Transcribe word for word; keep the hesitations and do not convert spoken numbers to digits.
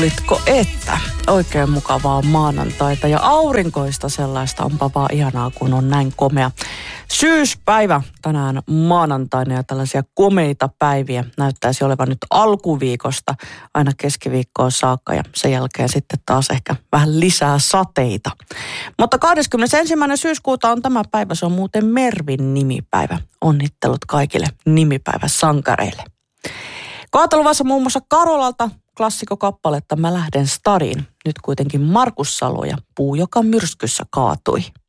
Kuulitko, että oikein mukavaa maanantaita ja aurinkoista sellaista, onpa vaan ihanaa, kun on näin komea syyspäivä tänään maanantaina ja tällaisia komeita päiviä näyttäisi olevan nyt alkuviikosta aina keskiviikkoon saakka ja sen jälkeen sitten taas ehkä vähän lisää sateita. Mutta kahdeskymmenesensimmäinen syyskuuta on tämä päivä, se on muuten Mervin nimipäivä. Onnittelut kaikille nimipäiväsankareille. Kaateluvassa muun muassa Karolalta klassikkokappaletta Mä lähden stadiin. Nyt kuitenkin Markus Salo ja Puu, joka myrskyssä kaatui.